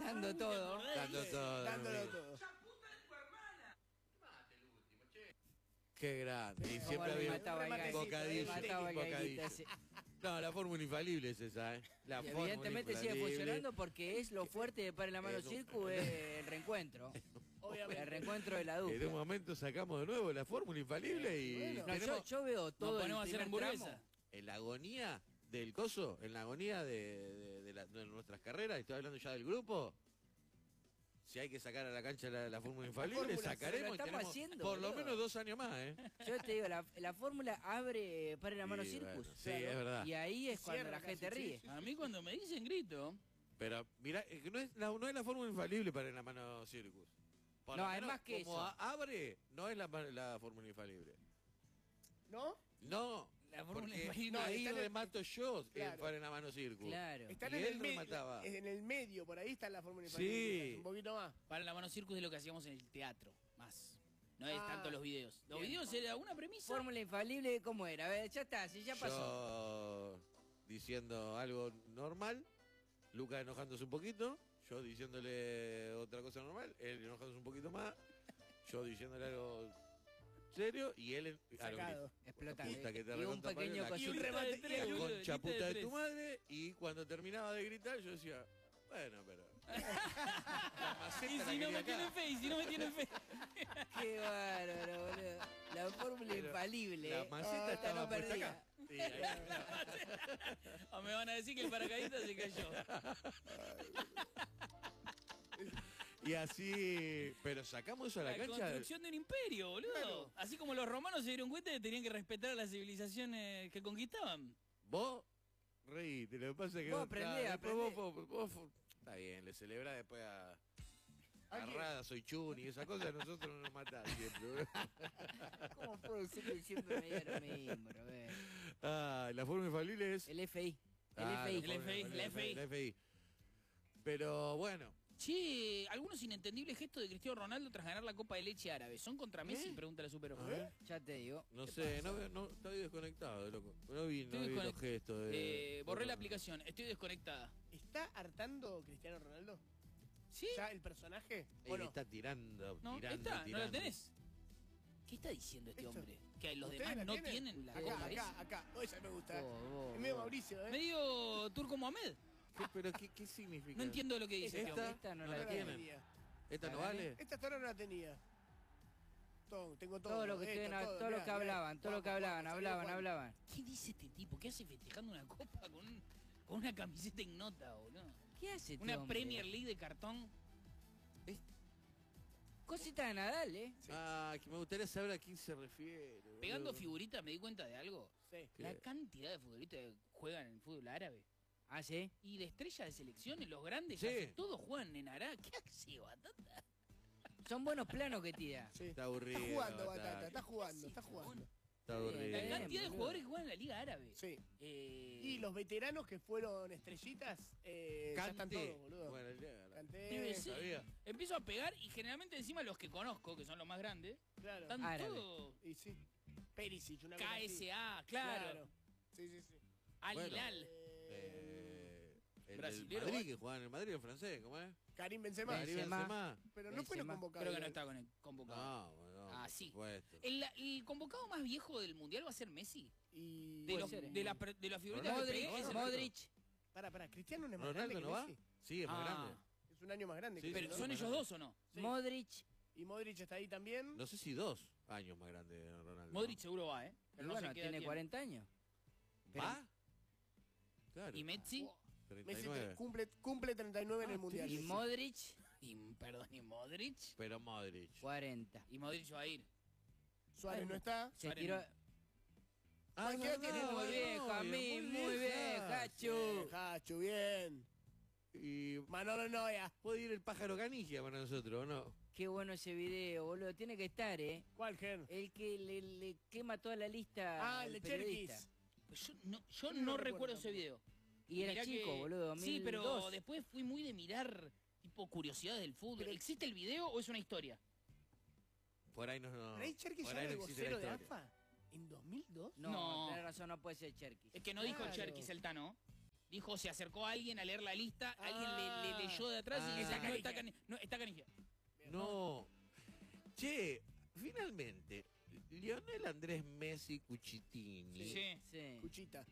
Dando todo. Dando todo. Dándolo todo. Qué grande. Y Como siempre le había mataba el gallo, bocadillo. le mataba el Bocadillo. gallito, sí. No, la fórmula infalible es esa, ¿eh? La Y fórmula evidentemente sigue infalible. funcionando porque es lo fuerte de Para la Mano Circo, es el reencuentro. Obviamente. El reencuentro de la En un dupla. momento sacamos de nuevo la fórmula infalible y Bueno. No, tenemos yo veo todo Nos el ponemos a hacer primer hamburguesa. tramo. en la agonía del coso, en la agonía de nuestras carreras, estoy hablando ya del grupo. Si hay que sacar a la cancha la fórmula infalible, fórmula, sacaremos lo y estamos tenemos haciendo, por lo boludo. menos 2 años más, ¿eh? Yo te digo, la fórmula abre Para la Mano Sí, Circus. bueno, sí, es verdad. Y ahí es cuando Cierra la gente casi, ríe. sí, A mí cuando me dicen grito. Pero mira, no es la fórmula infalible para la mano circus. Por No, lo hay menos, más que como eso. abre, no es la fórmula infalible. ¿No? No, La fórmula porque infalible. No, ahí está en el- remato yo Claro. para la mano circus. Claro. Están Y en él el, medio, remataba. en el medio, por ahí está la fórmula Sí. infalible. Un poquito más. Para la mano circus es lo que hacíamos en el teatro, más. No es Ah, tanto los videos. Los bien. videos era una premisa. Fórmula infalible, ¿cómo era? A ver, ya está, si ya pasó. Yo diciendo algo normal, Lucas enojándose un poquito, yo diciéndole otra cosa normal, él enojándose un poquito más, yo diciéndole algo serio y él a lo Sacado. Explota. puta que te Y un recontra pequeño parió, la Y un cosito. remate de tres, la boludo, concha lista puta de tres. tu madre, y cuando terminaba de gritar yo decía, bueno, pero Y si no me tienen fe, y si no me tienen fe. Qué bárbaro, boludo. La fórmula Pero infalible. la maceta Esta estaba no puesta perdía. acá. Sí, ahí. O me van a decir que el paracaidista se cayó. Y así, pero sacamos eso a la La cancha. construcción de un imperio, boludo. Claro. Así como los romanos se dieron cuenta de que tenían que respetar a las civilizaciones que conquistaban. Vos reíte, lo que pasa es que Vos aprendé, después aprendé. vos está bien, le celebra después a quién? Rada, soy Chuni y esas cosas, nosotros no nos matamos siempre. boludo. ¿Cómo puedo ser que siempre me diga lo mismo, Roberto? Ah, la forma infalible es El FI. El Ah, FI. la forma FI, infalible, el FI. la FI. Pero bueno, Che, algunos inentendibles gestos de Cristiano Ronaldo tras ganar la Copa de Leche Árabe. ¿Son contra Messi? Pregunta la Super Ojo. Ya te digo. no sé, no estoy desconectado, loco. No vi los gestos de Borré la aplicación, estoy desconectada. ¿Está hartando Cristiano Ronaldo? ¿Sí? ¿Ya el personaje? Él ¿O no? está tirando, No, tirando, esta, ¿no tirando. la tenés? ¿Qué está diciendo este Esto. hombre? ¿Que los ¿Ustedes demás la no tienen la Copa Acá, esa? acá, acá. Oh, esa me gusta. Oh, es medio oh. Mauricio, ¿eh? Medio Turco Mohamed. Pero ¿qué significa? No entiendo lo que dice este ¿Esta? hombre. Esta no No la la tiene. tienen. tenía. ¿Esta no vale? Esta hasta ahora no la tenía. Tengo todo. Todo lo que, esto, todo mirá, lo que mirá. hablaban, todo lo que Vamos, hablaban, vamos, hablaban, salimos hablaban. ¿Qué dice este tipo? ¿Qué hace festejando una copa con una camiseta ignota, boludo? ¿Qué hace este Una hombre? Premier League de cartón. Cosita de Nadal, ¿eh? Ah, que me gustaría saber a quién se refiere. boludo. Pegando figuritas me di cuenta de algo. Sí. ¿Qué? La cantidad de futbolistas que juegan en el fútbol árabe. Ah, ¿sí? Y de estrellas de selecciones, los grandes, Sí. casi todos juegan en Arabia. ¿Qué hace, Batata? Son buenos planos que tira. Sí. Está aburrido, Está jugando, Batata. Batata. Está jugando, está jugando. Está aburrido. La Bien, cantidad de boludo. jugadores que juegan en la Liga Árabe. Sí. Eh, Y los veteranos que fueron estrellitas, ya están Cante. todos, boludo. Bueno, ya, Canté. sí, sabía. empiezo a pegar y generalmente encima los que conozco, que son los más grandes, Claro. están Árabe. todos Y sí. Perisic, una cosa así. KSA, claro. Sí, sí, sí. Al Bueno. Hilal. El Brasilero, Madrid, ¿eh? que juega en el Madrid, el francés, ¿cómo es? Karim Benzema. Karim Benzema. Pero no fue Benzema. convocado. Creo que no igual. está convocado. No, bueno, Ah, por sí. supuesto. El convocado más viejo del mundial va a ser Messi. Y... De, Puede los, ser, ¿eh? de, la, de las figuritas que Ronaldo, pegué, ¿no? es el- Modric. Para, Cristiano no es más ¿Ronaldo grande no que va? Messi. Sí, es más Ah. grande. Es un año más grande Sí, que Pero Messi, ¿son ¿no? ellos dos o no? Sí. Modric. Y Modric está ahí también. No sé si 2 años más grande de Ronaldo. Modric seguro va, ¿eh? Y Pero no bueno, sé qué tiene edad 40 años. ¿Va? Claro. ¿Y Messi? Messi 39. cumple 39 en el Mundial. Y Messi. Modric, ¿Y Modric? Pero Modric. 40. Y Modric va a ir. Suárez no está. Se Suárez tiró. no. Ah, ¿qué edad tiene? Muy bien, Jamín, muy bien, Hachu. Hachu, bien. Y Manolo Noya. puede ir el pájaro canigia para nosotros, ¿o no? Qué bueno ese video, boludo. Tiene que estar, ¿eh? ¿Cuál, Ger? El que le quema toda la lista. Ah, al el de periodista. Cherkis. Pues yo no Yo no recuerdo recuerdo ese video. Y era Mirá chico, que- boludo. 2002. Sí, pero después fui muy de mirar, tipo, curiosidades del fútbol. Pero- ¿Existe el video o es una historia? Por ahí no. ¿Por ahí Cherkis por ya ahí era no el existe la vocero de historia. AFA? ¿En 2002? No, No. tenés razón, no puede ser Cherkis. Es que no dijo Claro. Cherkis el Tano. Dijo, se acercó a alguien a leer la lista, alguien le leyó de atrás y Ah. dice, no, está canija. No. Che, finalmente, Lionel Andrés Messi Cuchitini Sí. Sí. Cuchita.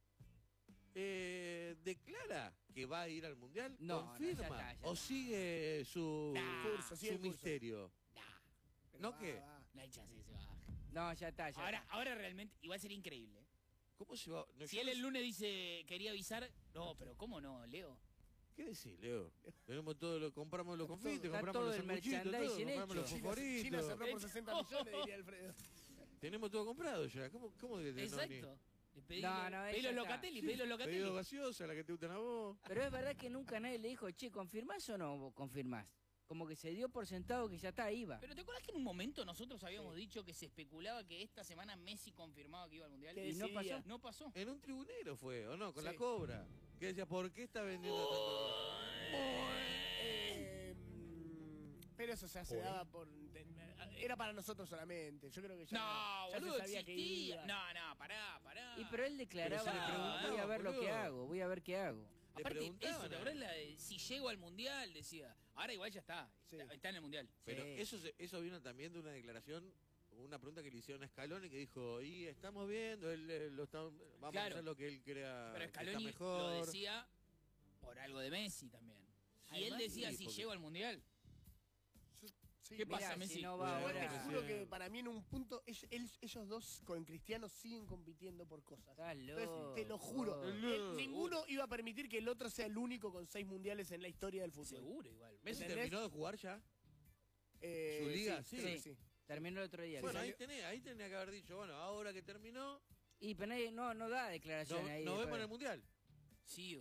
declara que va a ir al Mundial. No, no, ¿Confirma? ya está. ¿O sigue su, Curso, sigue su el curso. misterio? Pero ¿No va, qué? va. No hay chance que se baje. No, ya está, ya está. Ahora realmente, igual sería increíble. ¿Cómo se va? No, Si yo él no el sé- lunes dice, quería avisar, no, pero ¿cómo no, Leo? ¿Qué decís, Leo? Tenemos todo lo, compramos los confites, Está compramos todo los el sanguchitos, todo, merchandising compramos los hecho. fosforitos. China cerró por 60 millones, diría Alfredo. Tenemos todo comprado ya. ¿Cómo que no, Exacto. Le pedí, No, pedí ella los está. Locatelli, pedí los Locatelli. Pedido gaseosa, la que te gustan a vos. Pero es verdad que nunca nadie le dijo, che, ¿confirmás o no confirmás? Como que se dio por sentado que ya está, iba. Pero ¿te acuerdas que en un momento nosotros habíamos dicho que se especulaba que esta semana Messi confirmaba que iba al Mundial? ¿Qué Y no decía? pasó. No pasó. En un tribunero fue, ¿o no? Con Sí. la cobra. Que decía, ¿por qué está vendiendo tanto? Pero eso se daba por... Era para nosotros solamente. Yo creo que ya, No, ya boludo, se sabía que existía. iba. No, pará. Y pero él declaraba, Pero se le preguntaba, voy a ver lo que boludo. hago, voy a ver qué hago. Le Aparte, preguntaban eso, ¿te a- acordás la de si llego al Mundial? Decía. Ahora igual ya está. Sí. Está en el Mundial. Pero Sí. eso vino también de una declaración, una pregunta que le hicieron a Scaloni que dijo, y estamos viendo, él lo está, vamos Claro. a hacer lo que él crea Pero que está Scaloni mejor. lo decía por algo de Messi también. Y Además, él decía, sí, si porque- llego al Mundial. Sí, ¿Qué mirá, pasa, si Messi? no va Igual te ahora, juro Sí. que para mí en un punto ellos dos con Cristiano siguen compitiendo por cosas. Estás Entonces, loco. te lo juro, Loco. ninguno iba a permitir que el otro sea el único con 6 mundiales en la historia del fútbol. Seguro igual. ¿Messi ¿Entendés? terminó de jugar ya? Eh, ¿Su liga? Sí, Sí. creo que sí. Terminó el otro día. Bueno, creo. ahí tenía que haber dicho, bueno, ahora que terminó, Y pero nadie, no da declaraciones ahí. nos vemos después. en el Mundial. Sí.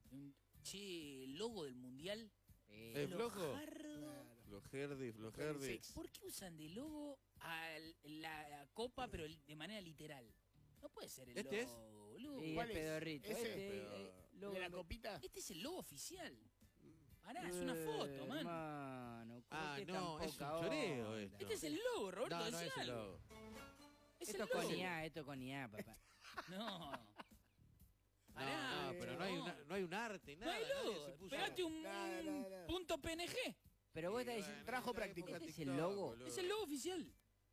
Che, el logo del Mundial. ¿Es flojo? Flojardo. Claro. Flojerdi. Sí. ¿Por qué usan de logo a la copa, pero de manera literal? No puede ser el ¿Este es? logo, boludo. Y ¿Cuál es es? pedorrito. Ese. Logo ¿De la copita? Este es el logo oficial. Pará, es una foto, man. Hermano, ¿cómo Ah, que tan no, es un poca choreo onda? esto. Este es el logo, Roberto. No, no decía es el algo. logo. Es Esto el es con logo. IA, esto es con IA, papá. No. No, Pará, no, pero no hay un arte, No nada. hay nadie logo. se puso- Pegate un No. punto PNG. Pero vos estás Bueno, diciendo, trabajo en la práctico. época ¿Este es el TikTok, logo? boludo. Es el logo oficial.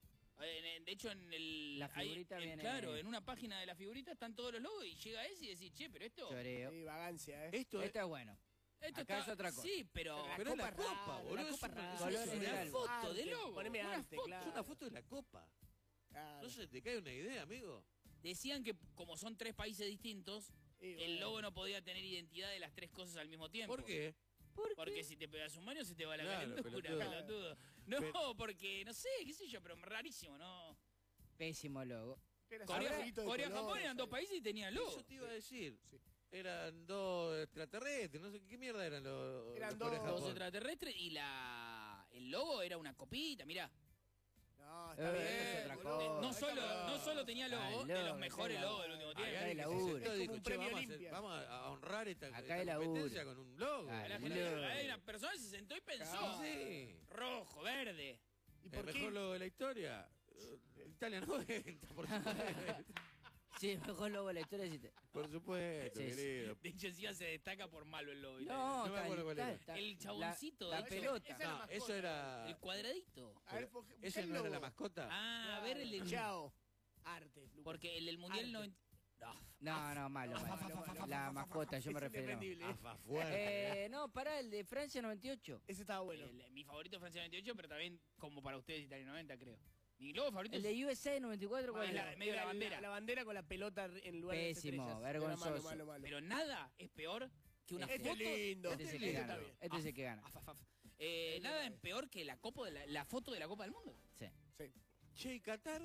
De hecho, en el. La figurita viene- Claro, en una página de la figurita están todos los logos y llega ese y decís, che, pero esto. choreo. Sí, vagancia, ¿eh? Esto es, Esto es bueno. Esto Acá está- es otra cosa. Sí, pero. pero es la copa copa, rara, boludo. la Es copa una, rara. es Colores una de Una algo. foto de Arte, logo. poneme una arte, foto. claro. es una foto de la copa. Claro. No se te cae una idea, amigo. Decían que como son tres países distintos, Y el bueno. logo no podía tener identidad de las tres cosas al mismo tiempo. ¿Por qué? Porque si te pegas un baño se te va la Claro, calentura, pelotudo. pelotudo. No, Pero- porque, no sé, qué sé yo, pero rarísimo, ¿no? Pésimo logo. Era Corea, un jueguito de Corea y Japón colores, eran dos ahí. países y tenían logo. Eso te iba a decir. Sí. Eran dos extraterrestres, no sé qué mierda eran los. Eran los Corea y dos Los Japón. extraterrestres y el logo era una copita, mirá. No, está bien. es otra boludo. cosa. No solo tenía logo, Ah, de los logo, mejores acá logos del último Hay tiempo. Acá hay alguien que se laburo. sentó y Es dijo, como un che, premio vamos, Olimpia. vamos a honrar esta Acá hay laburo. competencia con un logo. Ah, La el gente- logo. hay una persona que se sentó y pensó. Claro. Sí. Rojo, verde. ¿Y El por mejor qué? logo de la historia. Italia 90, por supuesto. Sí, el mejor logo de la historia. Por supuesto, Sí, sí. querido. De hecho, encima se destaca por malo el logo. No, No me acuerdo cuál era. El chaboncito La de- pelota. Esa era No, mascota. eso era. El cuadradito. A ver, busca ¿Ese el no era logo. la mascota? Ah, a ver el del... Chao. Arte. Lucas. Porque el del Mundial Arte. 90... No. No, malo, malo. La mascota, yo me Es refiero. indefendible. Afa fuerte. No, pará, el de Francia 98. Ese estaba bueno. Mi favorito es Francia 98, pero también como para ustedes Italia 90, creo. Mi logo favorito El de USA 94, ¿cuál Es era? la- medio la bandera. La bandera con la pelota en lugar de las Pésimo, estrellas. vergonzoso. Era malo, malo. Pero nada es peor que una Este foto... es lindo. Este es el Este que está gana. bien. Este es el que gana. Nada es peor que la copa de la foto de la Copa del Mundo. Sí. Sí. Che, ¿y Qatar?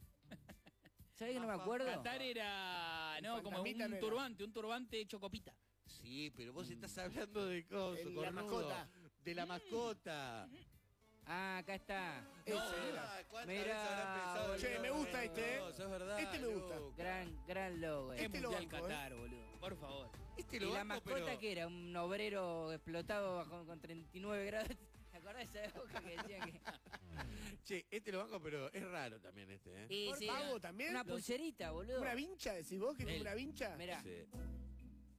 ¿Sabés que no me acuerdo? Qatar era... No, El como fantasmita un no era. turbante hecho copita. Sí, pero vos estás hablando de cosas, La cornudo. mascota. De la mascota. Ah, acá está. Ese No, era. ¿cuántas Mirá, veces habrán pensado en che, logo? me gusta este, ¿eh? No, eso es verdad, Este me gusta. Luca. Gran logo. Es Este lo Mundial banco, Qatar, boludo. Por favor. Este ¿Y lo la banco, mascota pero- que era? Un obrero explotado con 39 grados. ¿Te acordás de esa época que decían que...? Che, este lo banco, pero es raro también este, ¿eh? Y ¿Por sí, pago también? una pulserita, boludo. ¿Una vincha? ¿Decís vos que es como El- una vincha? Mirá, Sí.